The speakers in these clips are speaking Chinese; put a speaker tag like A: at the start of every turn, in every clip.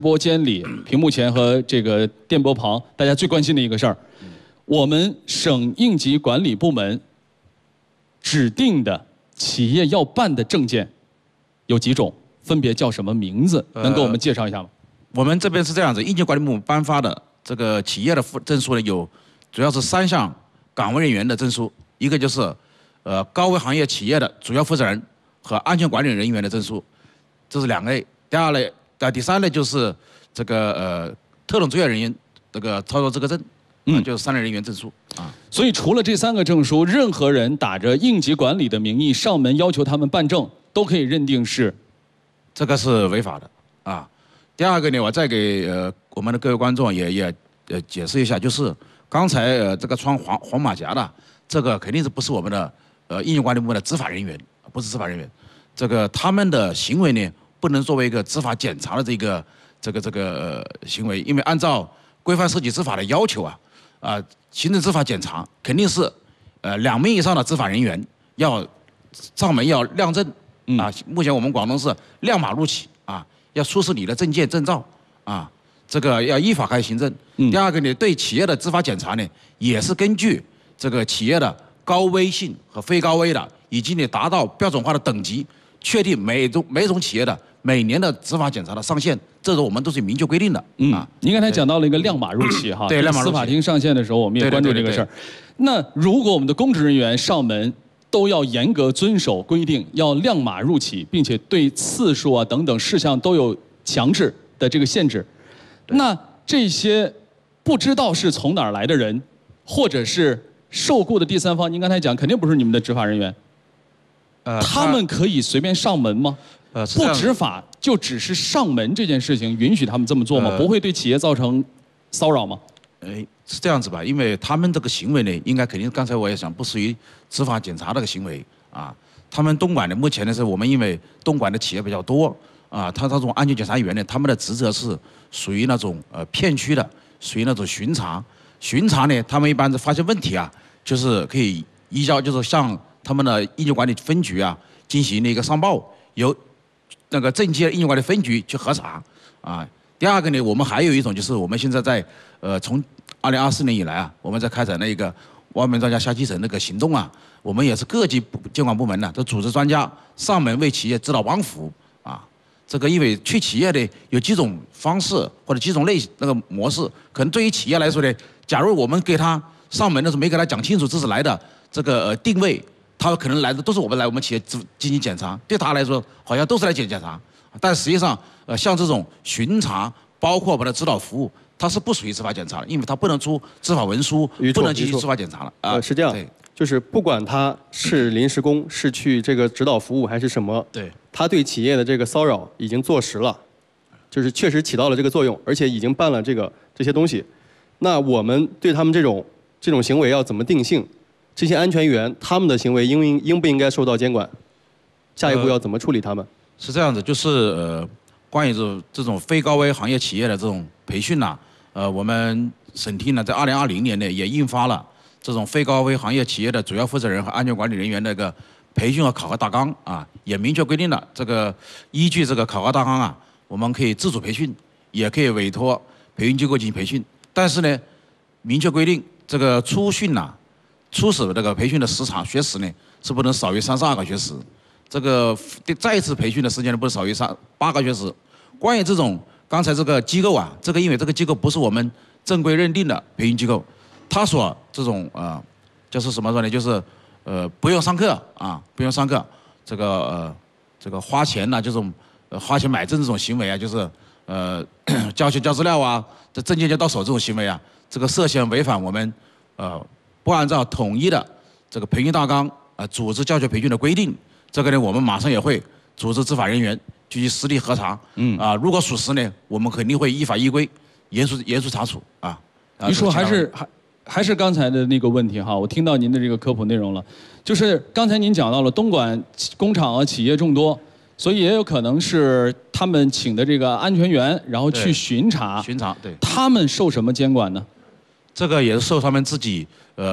A: 播间里、屏幕前和这个电波旁，大家最关心的一个事儿，我们省应急管理部门指定的企业要办的证件有几种，分别叫什么名字？能给我们介绍一下吗？
B: 我们这边是这样子，应急管理部门颁发的这个企业的证书呢，主要是3项岗位人员的证书，一个就是高危行业企业的主要负责人和安全管理人员的证书，这是2类。第三类就是这个特种作业人员这个操作资格证，就是3类人员证书啊。
A: 所以除了这3个证书，任何人打着应急管理的名义上门要求他们办证，都可以认定是，
B: 这个是违法的啊。第二个呢，我再给我们的各位观众也解释一下，就是刚才这个穿黄马甲的，这个肯定是不是我们的应急管理部门的执法人员，不是执法人员。这个他们的行为呢，不能作为一个执法检查的这个行为，因为按照规范设计执法的要求行政执法检查肯定是2名以上的执法人员要上门要亮证啊。目前我们广东是亮码入企啊，要出示你的证件证照啊，这个要依法开始行政。第二个呢，对企业的执法检查呢，也是根据这个企业的高危性和非高危的，以及你达到标准化的等级，确定每种企业的每年的执法检查的上限，这个我们都是明确规定的。
A: 您刚才讲到了一个亮码入企哈，
B: 对，亮码入企。
A: 司法庭上线的时候，我们也关注这个事儿。那如果我们的公职人员上门都要严格遵守规定，要亮码入企，并且对次数啊等等事项都有强制的这个限制，那这些不知道是从哪儿来的人，或者是受雇的第三方，您刚才讲肯定不是你们的执法人员，他们可以随便上门吗？不执法就只是上门这件事情允许他们这么做吗？不会对企业造成骚扰吗？
B: 是这样子吧，因为他们这个行为呢，应该肯定刚才我也讲不属于执法检查这个行为啊。他们东莞的目前的是我们因为东莞的企业比较多啊，他这种安全检查员呢，他们的职责是属于那种片区的，属于那种巡查。巡查呢，他们一般是发现问题啊，就是可以移交，就是向他们的应急管理分局啊进行一个上报，由那个正界应急管理分局去核查啊。第二个呢，我们还有一种就是我们现在在从2024年以来啊，我们在开展了一个万门专家下基层那个行动啊，我们也是各级监管部门呢都组织专家上门为企业指导帮扶啊。这个因为去企业的有几种方式或者几种那个模式，可能对于企业来说呢，假如我们给他上门的时候没给他讲清楚这是来的这个定位，他可能来的都是我们企业进行检查，对他来说好像都是来检查，但实际上像这种巡查，包括我们的指导服务，它是不属于执法检查的，因为它不能出执法文书，不能进行执法检查了。
C: 是这样，就是不管他是临时工，是去这个指导服务还是什么，他对企业的这个骚扰已经坐实了，就是确实起到了这个作用，而且已经办了这些东西。那我们对他们这种行为要怎么定性？这些安全员他们的行为应不应该受到监管？下一步要怎么处理他们？
B: 是这样子，就是关于这种非高危行业企业的这种培训呐，我们省厅呢在2020年呢也印发了这种非高危行业企业的主要负责人和安全管理人员的一个培训和考核大纲啊，也明确规定了这个依据这个考核大纲啊，我们可以自主培训，也可以委托培训机构进行培训，但是呢，明确规定这个初训呐、初始的这个培训的学时呢是不能少于32个学时。这个再一次培训的时间呢，不是少于8个学时。关于这种刚才这个机构啊，因为这个机构不是我们正规认定的培训机构，他所这种就是什么说呢？就是不用上课啊，不用上课，这个花钱呐、这种花钱买证这种行为啊，就是交钱交资料啊，这证件就到手这种行为啊，这个涉嫌违反我们不按照统一的这个培训大纲组织教学培训的规定。这个呢，我们马上也会组织执法人员去实地核查。如果属实呢，我们肯定会依法依规严肃查处啊。
A: 您说还是刚才的那个问题哈，我听到您的这个科普内容了，就是刚才您讲到了东莞工厂啊企业众多，所以也有可能是他们请的这个安全员，然后去巡查。
B: 对。
A: 他们受什么监管呢？
B: 这个也是受他们自己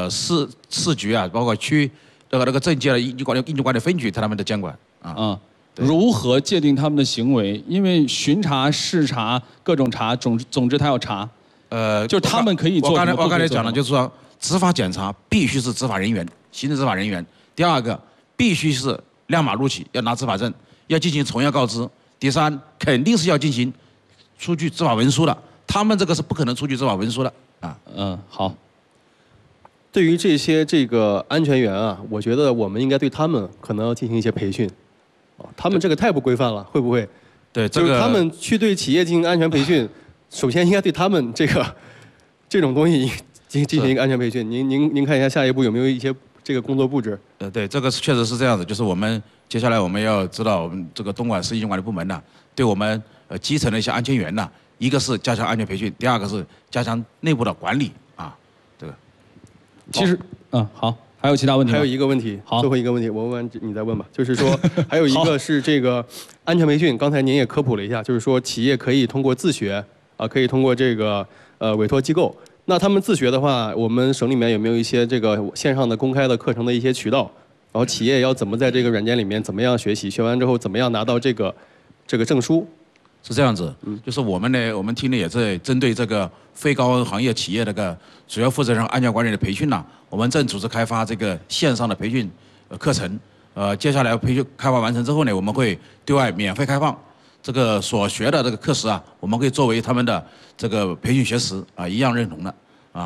B: 市局啊，包括区那个政界的应急管理分局他们的监管啊。
A: 如何界定他们的行为？因为巡查、视察、各种查，总之他要查。就是他们可以做。
B: 我刚才讲了，就是说执法检查必须是执法人员，行政执法人员。第二个，必须是亮码入企，要拿执法证，要进行从严告知。第三，肯定是要进行出具执法文书的。他们这个是不可能出具执法文书的啊。
A: 好。
C: 对于这些安全员啊，我觉得我们应该对他们可能要进行一些培训。他们这个太不规范了，会不会？
B: 对，这个
C: 就是他们去对企业进行安全培训，首先应该对他们这种东西进行一个安全培训。您看一下下一步有没有一些这个工作布置？
B: 对，这个确实是这样的，就是我们接下来我们要知道，我们这个东莞市疫情管理部门呢，对我们基层的一些安全员呢，一个是加强安全培训，第二个是加强内部的管理啊，这个。
A: 其实，好，还有其他问题吗？
C: 还有一个问题，
A: 好，
C: 最后一个问题，我问完你再问吧。就是说，还有一个是这个安全培训，刚才您也科普了一下，就是说企业可以通过自学可以通过委托机构。那他们自学的话，我们省里面有没有一些线上的公开的课程的一些渠道？然后企业要怎么在这个软件里面怎么样学习？学完之后怎么样拿到这个证书？
B: 是这样子，就是我们呢，我们厅呢也在针对这个非高温行业企业主要负责人安全管理的培训我们正组织开发这个线上的培训课程。接下来培训开发完成之后呢，我们会对外免费开放。这个所学的这个课时我们可以作为他们的这个培训学时一样认同的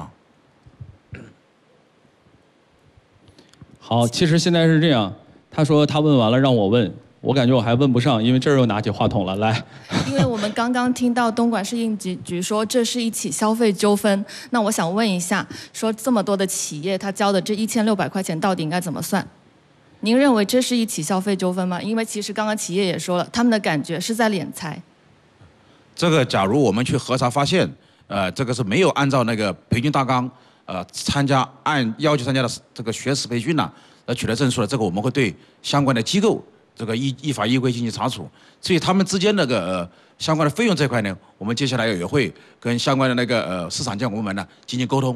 A: 好，其实现在是这样，他说他问完了让我问。我感觉我还问不上，因为这儿又拿起话筒了，来。
D: 因为我们刚刚听到东莞市应急局说这是一起消费纠纷，那我想问一下，说这么多的企业他交的这1600块钱到底应该怎么算？您认为这是一起消费纠纷吗？因为其实刚刚企业也说了，他们的感觉是在敛财。
B: 这个假如我们去核查发现，这个是没有按照那个培训大纲，按要求参加的这个学时培训取得证书的，这个我们会对相关的机构。这个依法依规进行查处，至于他们之间相关的费用这块呢，我们接下来也会跟相关的市场监管部门进行沟通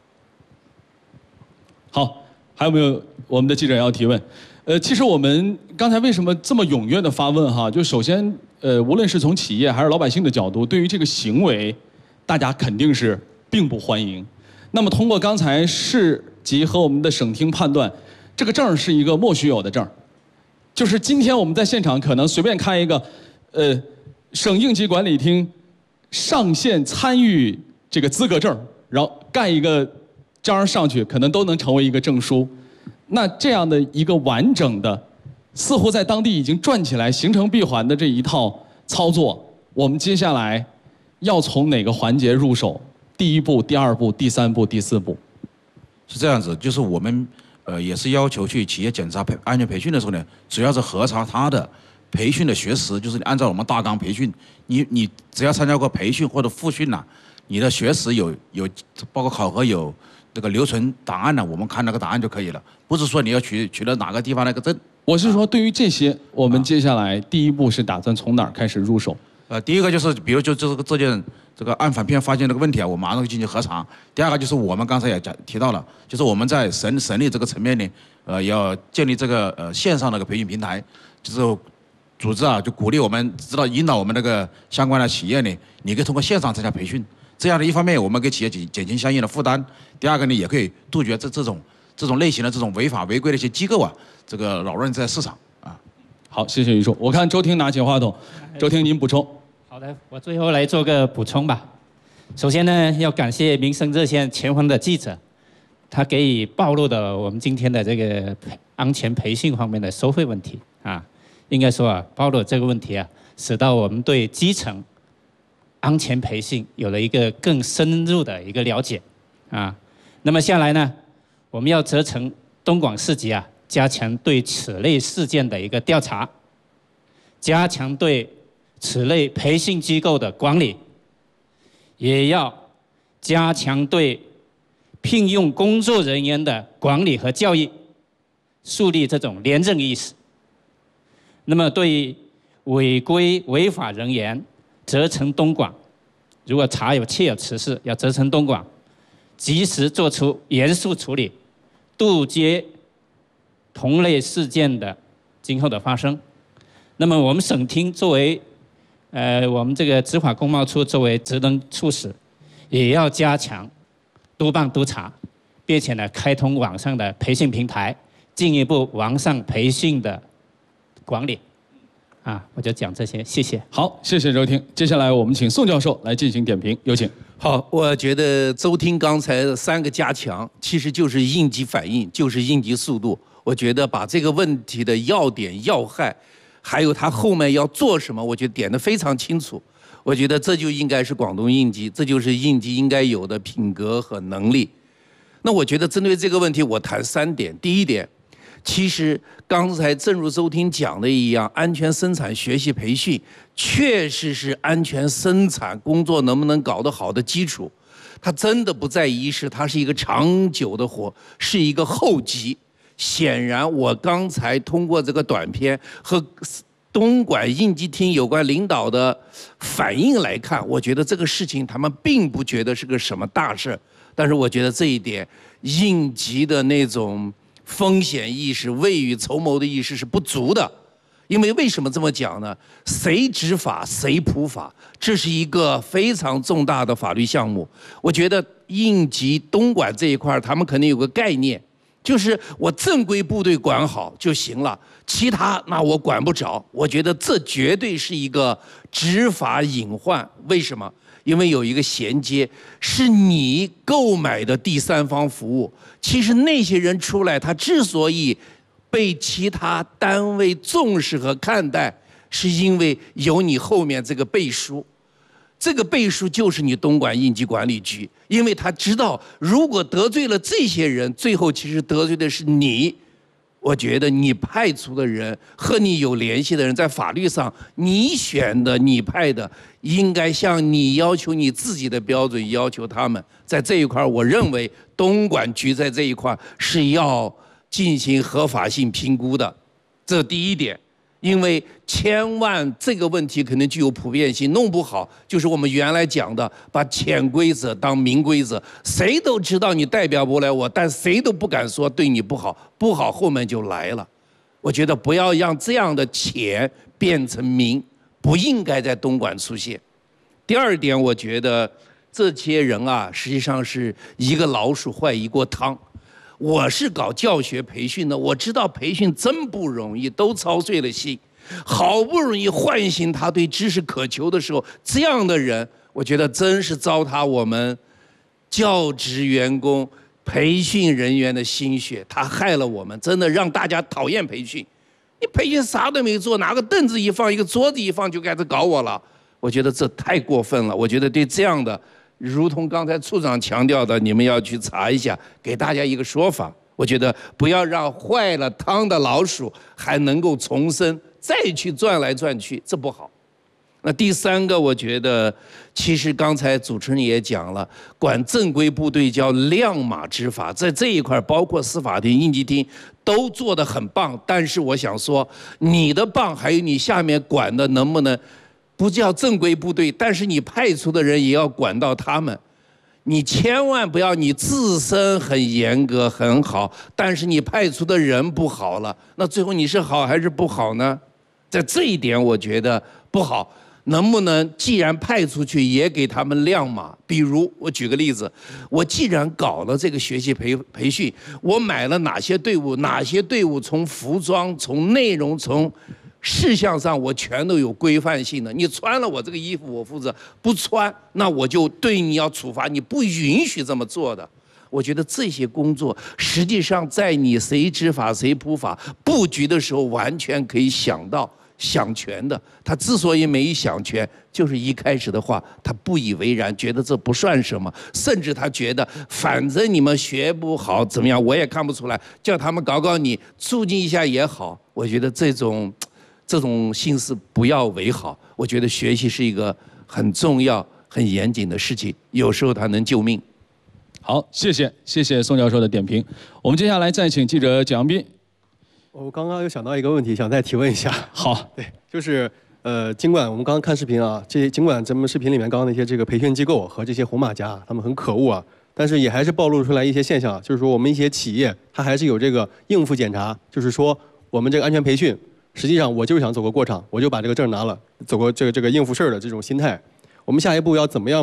A: 好，还有没有我们的记者要提问？其实我们刚才为什么这么踊跃的发问哈？就首先无论是从企业还是老百姓的角度，对于这个行为，大家肯定是并不欢迎。那么通过刚才市级和我们的省厅判断，这个证是一个莫须有的证。就是今天我们在现场可能随便看一个，省应急管理厅上线参与这个资格证，然后盖一个章上去，可能都能成为一个证书。那这样的一个完整的，似乎在当地已经转起来、形成闭环的这一套操作，我们接下来要从哪个环节入手？第一步、第二步、第三步、第四步？
B: 是这样子，就是我们。也是要求去企业检查安全培训的时候呢，主要是核查他的培训的学时，就是按照我们大纲培训，你只要参加过培训或者复训你的学时有包括考核有这个留存档案我们看那个档案就可以了，不是说你要取得哪个地方那个证。
A: 我是说，对于这些，我们接下来第一步是打算从哪儿开始入手？
B: 第一个就是，比如这件案反片发现这个问题我马上进行核查。第二个就是我们刚才也提到了，就是我们在省里这个层面呢，要建立这个线上的培训平台，就是组织就鼓励我们引导我们相关的企业呢，你可以通过线上参加培训。这样的一方面我们给企业减轻相应的负担，第二个呢也可以杜绝这种类型的这种违法违规的一些机构这个扰乱在市场
A: 好，谢谢于叔。我看周庭拿起话筒，周庭您补充。
E: 好的，我最后来做个补充吧。首先呢，要感谢民生热线前方的记者，他给予暴露的我们今天的这个安全培训方面的收费问题应该说暴露这个问题使到我们对基层安全培训有了一个更深入的一个了解那么下来呢，我们要责成东莞市级加强对此类事件的一个调查，加强对此类培训机构的管理，也要加强对聘用工作人员的管理和教育，树立这种廉政意识。那么对于违规违法人员，责成东莞，如果确有此事，要责成东莞及时做出严肃处理，杜绝同类事件的今后的发生。 那么我们省厅作为我们这个执法工贸处作为职能处室，也要加强督办督查，并且呢开通网上的培训平台，进一步完善培训的管理。我就讲这些，谢谢。
A: 好，谢谢周听。接下来我们请宋教授来进行点评，有请。
F: 好，我觉得周听刚才的3个加强，其实就是应急反应，就是应急速度。我觉得把这个问题的要点、要害，还有他后面要做什么，我觉得点得非常清楚。我觉得这就应该是广东应急，这就是应急应该有的品格和能力。那我觉得针对这个问题，我谈3点。第一点，其实刚才正如周听讲的一样，安全生产学习培训确实是安全生产工作能不能搞得好的基础。它真的不在一时，它是一个长久的活，是一个后级。显然，我刚才通过这个短片和东莞应急厅有关领导的反应来看，我觉得这个事情他们并不觉得是个什么大事。但是我觉得这一点，应急的那种风险意识、未雨绸缪的意识是不足的。因为为什么这么讲呢？谁执法谁普法，这是一个非常重大的法律项目。我觉得应急东莞这一块，他们肯定有个概念，就是我正规部队管好就行了，其他那我管不着。我觉得这绝对是一个执法隐患。为什么？因为有一个衔接，是你购买的第三方服务。其实那些人出来，他之所以被其他单位重视和看待，是因为有你后面这个背书。这个背书就是你东莞应急管理局，因为他知道，如果得罪了这些人，最后其实得罪的是你。我觉得你派出的人和你有联系的人，在法律上你选的、你派的，应该像你要求你自己的标准要求他们。在这一块，我认为东莞局在这一块是要进行合法性评估的，这第一点。因为千万这个问题可能具有普遍性，弄不好就是我们原来讲的，把潜规则当明规则，谁都知道你代表不来我，但谁都不敢说对你不好，不好后面就来了。我觉得不要让这样的潜变成明，不应该在东莞出现。第二点，我觉得这些人啊，实际上是一个老鼠坏一锅汤。我是搞教学培训的，我知道培训真不容易，都操碎了心，好不容易唤醒他对知识渴求的时候，这样的人，我觉得真是糟蹋我们教职员工、培训人员的心血，他害了我们，真的让大家讨厌培训。你培训啥都没做，拿个凳子一放，一个桌子一放就开始搞我了，我觉得这太过分了。我觉得对这样的，如同刚才处长强调的，你们要去查一下，给大家一个说法。我觉得不要让坏了汤的老鼠还能够重生，再去转来转去，这不好。那第3个，我觉得其实刚才主持人也讲了，管正规部队叫亮马执法，在这一块包括司法厅、应急厅都做得很棒。但是我想说，你的棒还有你下面管的能不能不叫正规部队，但是你派出的人也要管到他们。你千万不要你自身很严格很好，但是你派出的人不好了，那最后你是好还是不好呢？在这一点我觉得不好。能不能既然派出去也给他们亮码？比如我举个例子，我既然搞了这个学习培训，我买了哪些队伍，哪些队伍从服装、从内容、从事项上我全都有规范性的。你穿了我这个衣服我负责，不穿那我就对你要处罚，你不允许这么做的。我觉得这些工作实际上在你谁执法谁普法布局的时候完全可以想全的。他之所以没想全，就是一开始的话他不以为然，觉得这不算什么，甚至他觉得反正你们学不好怎么样我也看不出来，叫他们搞你促进一下也好。我觉得这种心思不要为好。我觉得学习是一个很重要很严谨的事情，有时候它能救命。
A: 好，谢谢宋教授的点评。我们接下来再请记者蒋阳斌。
C: 我刚刚又想到一个问题，想再提问一下。
A: 好，
C: 对，就是尽管我们刚刚看视频啊，尽管咱们视频里面刚刚那些这个培训机构和这些红马甲他们很可恶啊，但是也还是暴露出来一些现象，就是说我们一些企业它还是有这个应付检查，就是说我们这个安全培训实际上我就是想走个过场，我就把这个证拿了，走个这个应付事儿的这种心态。我们下一步要怎么样